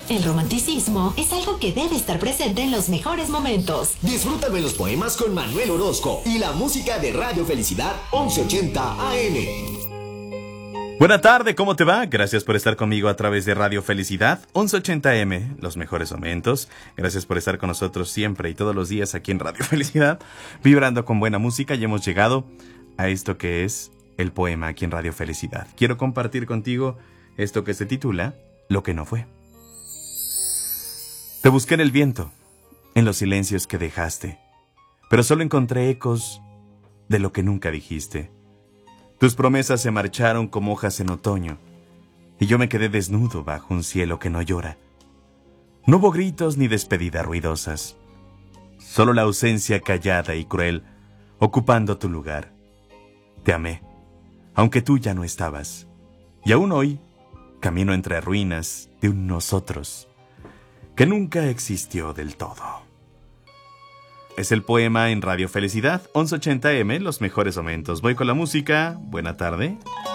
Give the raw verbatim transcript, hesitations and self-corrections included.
El romanticismo es algo que debe estar presente en los mejores momentos. Disfrútame los poemas con Manuel Orozco y la música de Radio Felicidad once ochenta A M. Buena tarde, ¿cómo te va? Gracias por estar conmigo a través de Radio Felicidad once ochenta A M, los mejores momentos. Gracias por estar con nosotros siempre y todos los días aquí en Radio Felicidad, vibrando con buena música, y hemos llegado a esto que es el poema aquí en Radio Felicidad. Quiero compartir contigo esto que se titula Lo que no fue. Te busqué en el viento, en los silencios que dejaste, pero solo encontré ecos de lo que nunca dijiste. Tus promesas se marcharon como hojas en otoño, y yo me quedé desnudo bajo un cielo que no llora. No hubo gritos ni despedidas ruidosas, solo la ausencia callada y cruel ocupando tu lugar. Te amé, aunque tú ya no estabas, y aún hoy camino entre ruinas de un nosotros que nunca existió del todo. Es el poema en Radio Felicidad once ochenta A M, los mejores momentos. Voy con la música. Buena tarde.